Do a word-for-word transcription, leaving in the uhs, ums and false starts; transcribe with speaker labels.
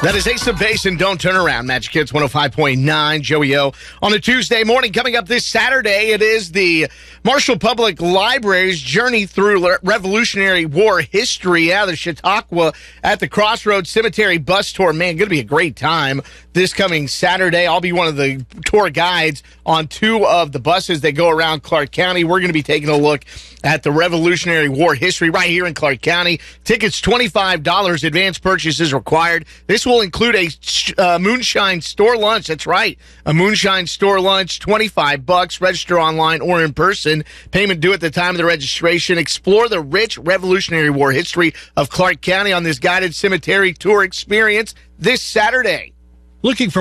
Speaker 1: That is Ace of Base and Don't Turn Around. Magic Kids one oh five point nine. Joey O on a Tuesday morning. Coming up this Saturday, it is the Marshall Public Library's journey through Revolutionary War history out of the Chautauqua at the Crossroads Cemetery bus tour. Man, going to be a great time this coming Saturday. I'll be one of the tour guides on two of the buses that go around Clark County. We're going to be taking a look at the Revolutionary War history right here in Clark County. Tickets twenty-five dollars. Advance purchase is required. This will include a uh, moonshine store lunch. That's right. A moonshine store lunch, twenty-five bucks. Register online or in person. Payment due at the time of the registration. Explore the rich Revolutionary War history of Clark County on this guided cemetery tour experience this Saturday.
Speaker 2: Looking for